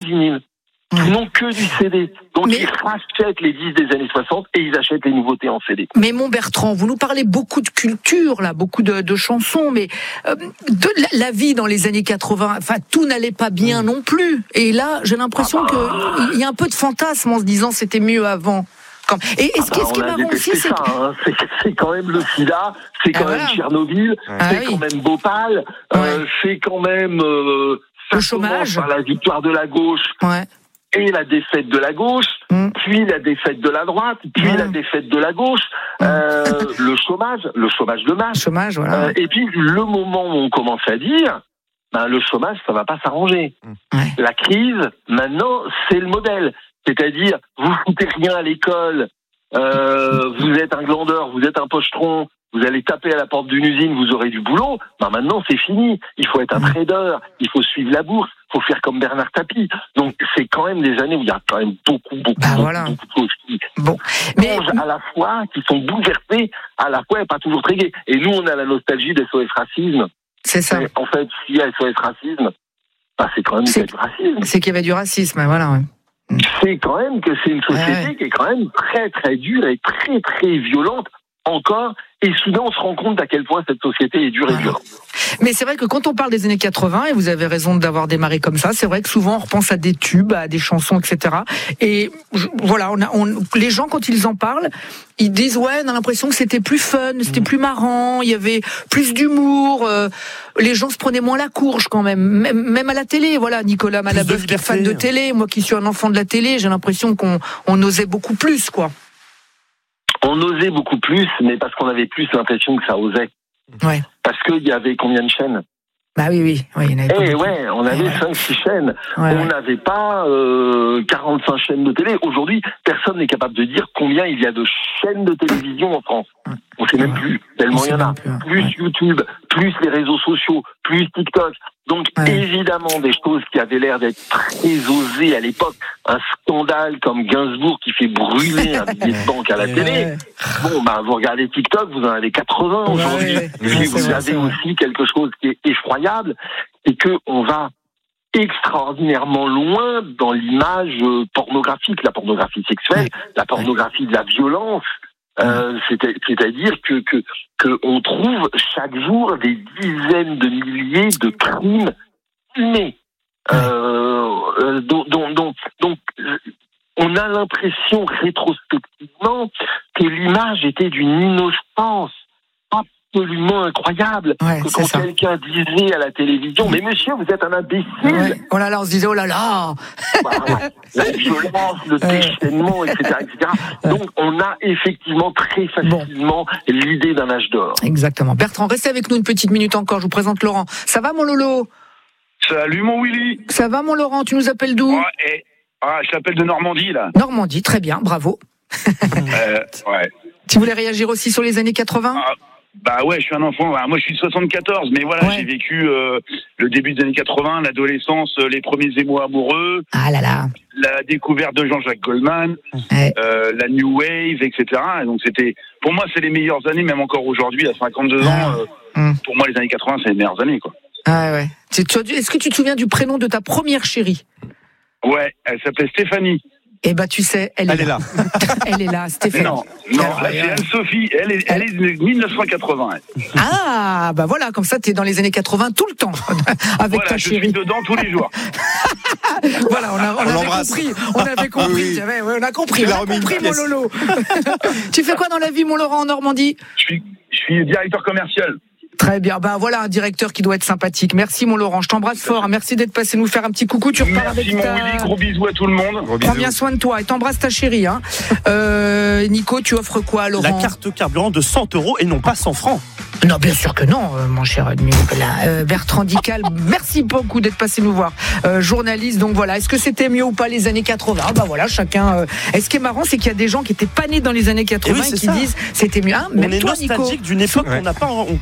vinyle. Ils n'ont que du CD. Donc ils rachètent les disques des années 60 et ils achètent les nouveautés en CD. Mais mon Bertrand, vous nous parlez beaucoup de culture, là, beaucoup de chansons, mais de la vie dans les années 80, enfin tout n'allait pas bien non plus. Et là, j'ai l'impression qu'il y a un peu de fantasme en se disant c'était mieux avant. Et ce qui est marrant aussi, c'est c'est quand même le sida, c'est quand même Tchernobyl, c'est quand même Bhopal, c'est quand même le chômage, par la victoire de la gauche. Et la défaite de la gauche, puis la défaite de la droite, puis la défaite de la gauche, le chômage de masse. Voilà. Et puis le moment où on commence à dire, le chômage, ça va pas s'arranger. La crise, maintenant, c'est le modèle. C'est-à-dire, vous foutez rien à l'école, vous êtes un glandeur, vous êtes un pochetron, vous allez taper à la porte d'une usine, vous aurez du boulot. Maintenant, c'est fini. Il faut être un trader, il faut suivre la bourse, il faut faire comme Bernard Tapie. Donc, c'est quand même des années où il y a quand même beaucoup de choses qui changent à la fois, qui sont bouleversées à la fois et pas toujours très gaies. Et nous, on a la nostalgie des SOS Racisme. C'est ça. Et en fait, s'il y a SOS Racisme, c'est quand même du racisme. C'est qu'il y avait du racisme, voilà, ouais. C'est quand même que c'est une société qui est quand même très très dure et très très violente encore, et soudain on se rend compte à quel point cette société est dure et violente. Mais c'est vrai que quand on parle des années 80, et vous avez raison d'avoir démarré comme ça, c'est vrai que souvent on repense à des tubes, à des chansons, etc. Et voilà, les gens quand ils en parlent, ils disent on a l'impression que c'était plus fun, c'était plus marrant, il y avait plus d'humour, les gens se prenaient moins la courge quand même à la télé. Voilà, Nicolas Malabeuf qui est fan de télé, moi qui suis un enfant de la télé, j'ai l'impression qu'on osait beaucoup plus, quoi. On osait beaucoup plus, mais parce qu'on avait plus l'impression que ça osait. Ouais. Parce qu'il y avait combien de chaînes ? Oui, il y en avait. On avait 5-6 chaînes. On n'avait pas 45 chaînes de télé. Aujourd'hui, personne n'est capable de dire combien il y a de chaînes de télévision en France. On ne sait même plus, tellement il y en a. Plus YouTube, plus les réseaux sociaux, plus TikTok. Donc évidemment des choses qui avaient l'air d'être très osées à l'époque. Un scandale comme Gainsbourg qui fait brûler un billet de banque à la télé. Vous regardez TikTok, vous en avez 80 aujourd'hui. Et vous avez aussi quelque chose qui est effroyable, c'est qu'on va extraordinairement loin dans l'image pornographique, la pornographie sexuelle, la pornographie de la violence. C'est-à-dire que on trouve chaque jour des dizaines de milliers de crimes humains. Donc, on a l'impression rétrospectivement que l'image était d'une innocence absolument incroyable. Que quand quelqu'un disait à la télévision, mais monsieur, vous êtes un imbécile. Oh là là, on se disait, oh là là. La violence, le déchaînement, etc. Donc, on a effectivement très facilement l'idée d'un âge d'or. Exactement. Bertrand, restez avec nous une petite minute encore. Je vous présente Laurent. Ça va, mon Lolo ? Salut, mon Willy. Ça va, mon Laurent ? Tu nous appelles d'où ? Je t'appelle de Normandie, là. Normandie, très bien, bravo. Tu voulais réagir aussi sur les années 80 ? Je suis un enfant. Moi, je suis de 74, mais voilà, j'ai vécu le début des années 80, l'adolescence, les premiers émois amoureux. Ah là là. La découverte de Jean-Jacques Goldman, la New Wave, etc. Et donc pour moi, c'est les meilleures années, même encore aujourd'hui, à 52 ans. Pour moi, les années 80, c'est les meilleures années, quoi. Est-ce que tu te souviens du prénom de ta première chérie ? Ouais, elle s'appelait Stéphanie. Eh ben, tu sais, elle est là. Elle est là, Stéphanie. Non, c'est Anne-Sophie. Elle est de 1980. Ah, bah voilà, comme ça, t'es dans les années 80 tout le temps. Avec ta chérie. Je suis dedans tous les jours. Voilà, on avait compris. On avait compris. On a compris, mon Lolo. Tu fais quoi dans la vie, mon Laurent, en Normandie ? Je suis directeur commercial. Très bien, voilà un directeur qui doit être sympathique. Merci mon Laurent, je t'embrasse fort. Merci d'être passé nous faire un petit coucou. Tu repars avec mon Willy, gros bisous à tout le monde. Prends bien soin de toi et t'embrasse ta chérie. Nico, tu offres quoi à Laurent ? La carte carburant de 100 € et non pas 100 francs. Non, bien sûr que non, mon cher Nicolas. Bertrand Dical, merci beaucoup d'être passé nous voir. Journaliste, donc voilà. Est-ce que c'était mieux ou pas les années 80 ? Voilà, chacun. Et ce qui est marrant, c'est qu'il y a des gens qui n'étaient pas nés dans les années 80 et qui disent c'était mieux. Même on est nostalgique d'une époque qu'on n'a pas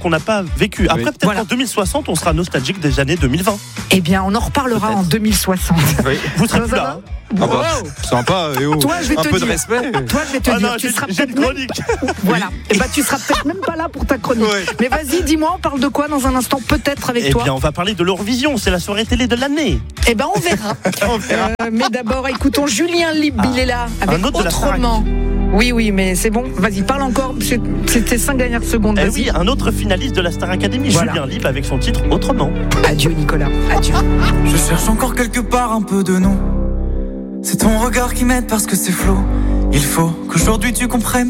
vécu. Après, peut-être Voilà. en 2060, on sera nostalgique des années 2020. Eh bien, on en reparlera en 2060. Oui. Vous serez plus là. Ah bah, sympa, Toi, je vais un te peu dire. de respect. Toi, je vais te dire, tu seras j'ai peut-être une chronique. Voilà. Et tu seras peut-être même pas là pour ta chronique. Ouais. Mais vas-y, dis-moi, on parle de quoi dans un instant, peut-être avec Eh toi. bien, on va parler de l'Eurovision. C'est la soirée télé de l'année. Eh ben, on verra. Mais d'abord, écoutons Julien Lieb, il est là avec un autre de la Autrement. Oui, mais c'est bon. Vas-y, parle encore. C'était 5 dernières secondes. Eh Vas-y. oui, un autre finaliste de la Star Academy, Voilà. Julien Lieb, avec son titre Autrement. Adieu, Nicolas. Adieu. Je cherche encore quelque part un peu de nous. C'est ton regard qui m'aide parce que c'est flou. Il faut qu'aujourd'hui tu comprennes